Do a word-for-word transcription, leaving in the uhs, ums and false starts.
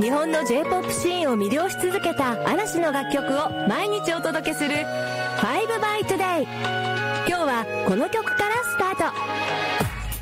日本の J-ポップ シーンを魅了し続けた嵐の楽曲を毎日お届けする ファイブ by Today。 今日はこの曲からスタート。